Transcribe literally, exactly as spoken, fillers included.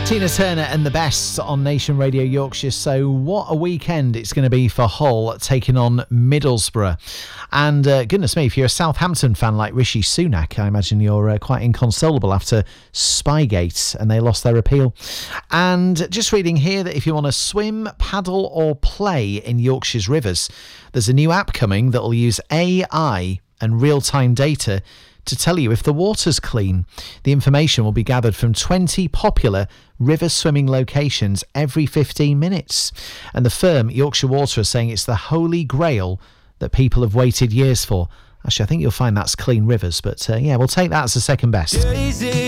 Tina Turner and the Best on Nation Radio Yorkshire. So what a weekend it's going to be for Hull taking on Middlesbrough. And uh, goodness me, if you're a Southampton fan like Rishi Sunak, I imagine you're uh, quite inconsolable after Spygate and they lost their appeal. And just reading here that if you want to swim, paddle or play in Yorkshire's rivers, there's a new app coming that will use A I and real-time data to tell you if the water's clean. The information will be gathered from twenty popular river swimming locations every fifteen minutes. And the firm, Yorkshire Water, are saying it's the holy grail that people have waited years for. Actually, I think you'll find that's clean rivers, but uh, yeah, we'll take that as the second best.